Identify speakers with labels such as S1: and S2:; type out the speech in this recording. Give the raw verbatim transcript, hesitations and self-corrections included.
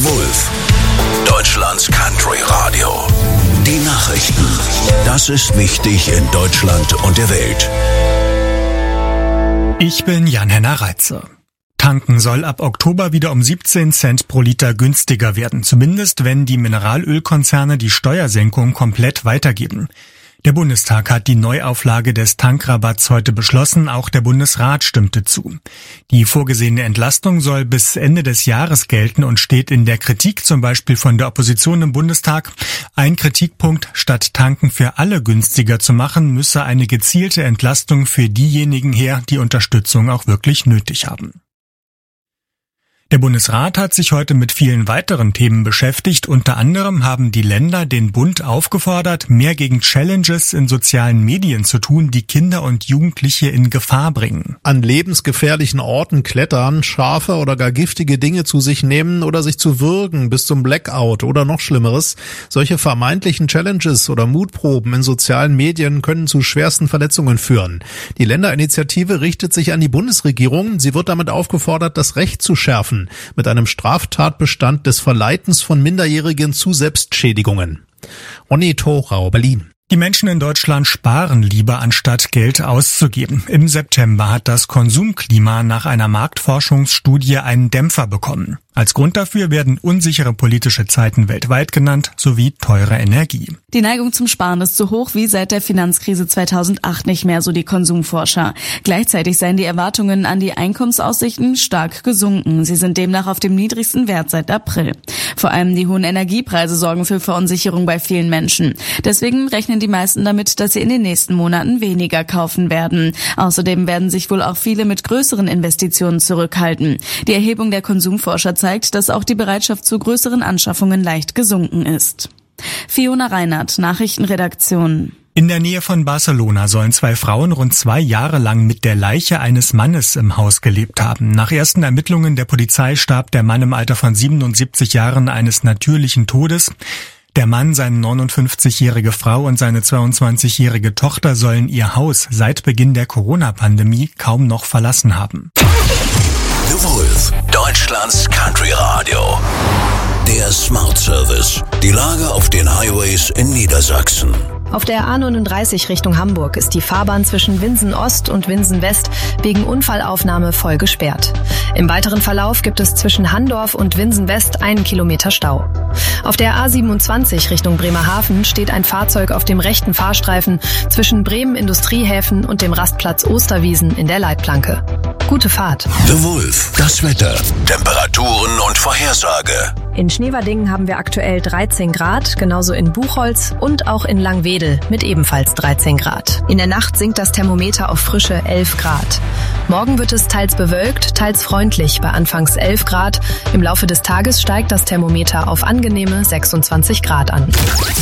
S1: Wulff, Deutschlands Country Radio. Die Nachrichten. Das ist wichtig in Deutschland und der Welt.
S2: Ich bin Jan-Henner Reitze. Tanken soll ab Oktober wieder um siebzehn Cent pro Liter günstiger werden, zumindest wenn die Mineralölkonzerne die Steuersenkung komplett weitergeben. Der Bundestag hat die Neuauflage des Tankrabatts heute beschlossen, auch der Bundesrat stimmte zu. Die vorgesehene Entlastung soll bis Ende des Jahres gelten und steht in der Kritik zum Beispiel von der Opposition im Bundestag. Ein Kritikpunkt: Statt Tanken für alle günstiger zu machen, müsse eine gezielte Entlastung für diejenigen her, die Unterstützung auch wirklich nötig haben. Der Bundesrat hat sich heute mit vielen weiteren Themen beschäftigt. Unter anderem haben die Länder den Bund aufgefordert, mehr gegen Challenges in sozialen Medien zu tun, die Kinder und Jugendliche in Gefahr bringen.
S3: An lebensgefährlichen Orten klettern, scharfe oder gar giftige Dinge zu sich nehmen oder sich zu würgen bis zum Blackout oder noch Schlimmeres. Solche vermeintlichen Challenges oder Mutproben in sozialen Medien können zu schwersten Verletzungen führen. Die Länderinitiative richtet sich an die Bundesregierung. Sie wird damit aufgefordert, das Recht zu schärfen, mit einem Straftatbestand des Verleitens von Minderjährigen zu Selbstschädigungen. Ronny Thorau, Berlin.
S2: Die Menschen in Deutschland sparen lieber, anstatt Geld auszugeben. Im September hat das Konsumklima nach einer Marktforschungsstudie einen Dämpfer bekommen. Als Grund dafür werden unsichere politische Zeiten weltweit genannt, sowie teure Energie.
S4: Die Neigung zum Sparen ist so hoch wie seit der Finanzkrise zweitausendacht nicht mehr, so die Konsumforscher. Gleichzeitig seien die Erwartungen an die Einkommensaussichten stark gesunken. Sie sind demnach auf dem niedrigsten Wert seit April. Vor allem die hohen Energiepreise sorgen für Verunsicherung bei vielen Menschen. Deswegen rechnen die meisten damit, dass sie in den nächsten Monaten weniger kaufen werden. Außerdem werden sich wohl auch viele mit größeren Investitionen zurückhalten. Die Erhebung der Konsumforscher zeigt, dass auch die Bereitschaft zu größeren Anschaffungen leicht gesunken ist. Fiona Reinhardt, Nachrichtenredaktion.
S2: In der Nähe von Barcelona sollen zwei Frauen rund zwei Jahre lang mit der Leiche eines Mannes im Haus gelebt haben. Nach ersten Ermittlungen der Polizei starb der Mann im Alter von siebenundsiebzig Jahren eines natürlichen Todes. Der Mann, seine neunundfünfzigjährige Frau und seine zweiundzwanzigjährige Tochter sollen ihr Haus seit Beginn der Corona-Pandemie kaum noch verlassen haben.
S1: The Wulff, Deutschlands Country Radio. Der Smart Service. Die Lage auf den Highways in Niedersachsen.
S5: Auf der A neununddreißig Richtung Hamburg ist die Fahrbahn zwischen Winsen Ost und Winsen West wegen Unfallaufnahme voll gesperrt. Im weiteren Verlauf gibt es zwischen Handorf und Winsen West einen Kilometer Stau. Auf der A siebenundzwanzig Richtung Bremerhaven steht ein Fahrzeug auf dem rechten Fahrstreifen zwischen Bremen Industriehäfen und dem Rastplatz Osterwiesen in der Leitplanke. Gute Fahrt.
S1: The Wulff, das Wetter, Temperaturen und Vorhersage.
S5: In Schneverdingen haben wir aktuell dreizehn Grad, genauso in Buchholz und auch in Langwedel mit ebenfalls dreizehn Grad. In der Nacht sinkt das Thermometer auf frische elf Grad. Morgen wird es teils bewölkt, teils freundlich bei anfangs elf Grad. Im Laufe des Tages steigt das Thermometer auf angenehme sechsundzwanzig Grad an.